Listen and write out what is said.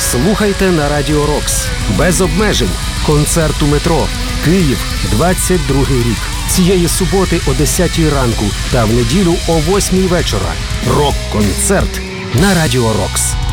Слухайте на Радіо Рокс. Без обмежень. Концерт у метро. Київ, 22-й рік. Цієї суботи о 10-й ранку та в неділю о 8-й вечора. Рок-концерт на Радіо Рокс.